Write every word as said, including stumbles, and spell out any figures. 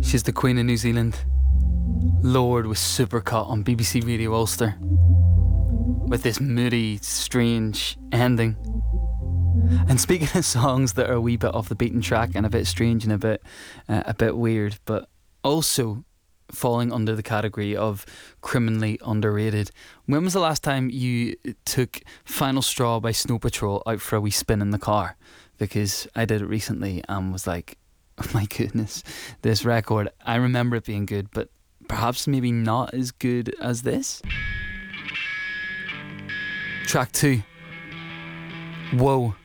She's the Queen of New Zealand. Lorde was Supercut on B B C Radio Ulster with this moody, strange ending. And speaking of songs that are a wee bit off the beaten track and a bit strange and a bit uh, a bit weird, but also falling under the category of criminally underrated. When was the last time you took Final Straw by Snow Patrol out for a wee spin in the car? Because I did it recently and was like, oh my goodness, this record, I remember it being good, but perhaps maybe not as good as this. Track two, Whoa.